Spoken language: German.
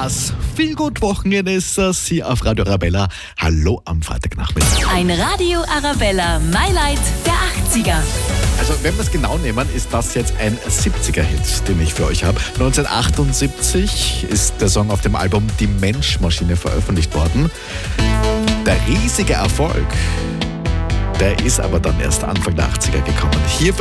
Das Feelgood-Wochenende ist das hier auf Radio Arabella. Hallo am Freitagnachmittag. Ein Radio Arabella My-Light der 80er. Also wenn wir es genau nehmen, ist das jetzt ein 70er-Hit, den ich für euch habe. 1978 ist der Song auf dem Album Die Mensch-Maschine veröffentlicht worden. Der riesige Erfolg, der ist aber dann erst Anfang der 80er gekommen. Hier für